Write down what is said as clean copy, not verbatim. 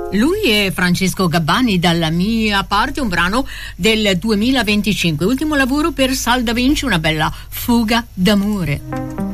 Lui è Francesco Gabbani, Dalla mia parte, un brano del 2025, ultimo lavoro per Salda Vinci, una bella fuga d'amore.